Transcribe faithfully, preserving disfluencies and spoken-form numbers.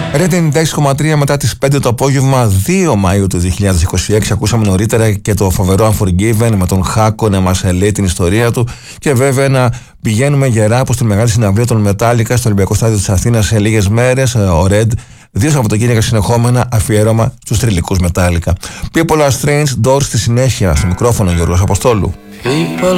Red ενενήντα έξι κόμμα τρία μετά τις πέντε το απόγευμα, δύο Μαΐου του δύο χιλιάδες είκοσι έξι. Ακούσαμε νωρίτερα και το φοβερό Unforgiven με τον Χάκο να μας λέει την ιστορία του. Και βέβαια να πηγαίνουμε γερά από στη μεγάλη συναυλία των Metallica στο Ολυμπιακό Στάδιο της Αθήνας σε λίγες μέρες. Ο Red, δύο Σαββατοκύριακα συνεχόμενα, αφιέρωμα στους θρυλικούς Metallica. People are strange, Doors στη συνέχεια. Στο μικρόφωνο Γιώργος Αποστόλου.